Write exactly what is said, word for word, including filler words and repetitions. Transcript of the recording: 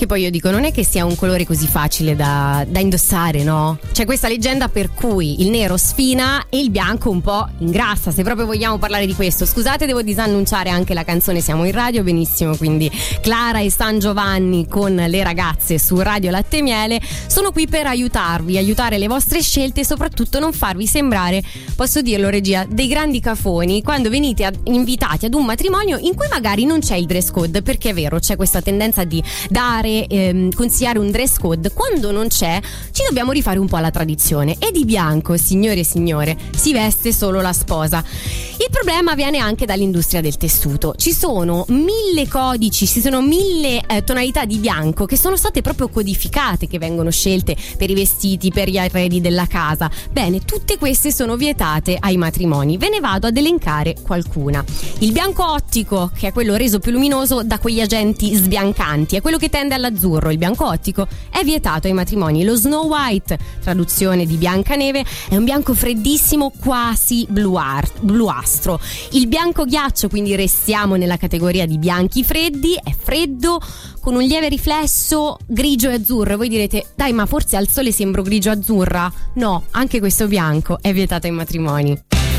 poi io dico, non è che sia un colore così facile da, da indossare, no? C'è questa leggenda per cui il nero sfina e il bianco un po' ingrassa, se proprio vogliamo parlare di questo. Scusate, devo disannunciare anche la canzone Siamo in radio, benissimo, quindi Clara e San Giovanni con le ragazze su Radio Latte e Miele sono qui per aiutarvi, aiutare le vostre scelte e soprattutto non farvi sembrare, posso dirlo regia, dei grandi cafoni quando venite ad, invitati ad un matrimonio in cui magari non c'è il dress code, perché è vero, c'è questa tendenza di dare, ehm, consigliare un dress code. Quando non c'è ci dobbiamo rifare un po' alla tradizione e di bianco, signore e signore, si veste solo la sposa. Il problema viene anche dall'industria del tessuto. Ci sono mille codici, ci sono mille eh, tonalità di bianco che sono state proprio codificate, che vengono scelte per i vestiti, per gli arredi della casa. Bene, tutte queste sono vietate ai matrimoni. Ve ne vado ad elencare qualcuna. Il bianco ottico, che è quello reso più luminoso da quegli agenti sbiancanti, è quello che tende all'azzurro. Il bianco ottico è vietato ai matrimoni. Lo Snow White, traduzione di Biancaneve, è un bianco freddissimo, quasi bluastro. Il bianco ghiaccio, quindi restiamo nella categoria di bianchi freddi, è freddo con un lieve riflesso grigio e azzurro. E voi direte, dai, ma forse al sole sembro grigio azzurra? No, anche questo bianco è vietato ai matrimoni.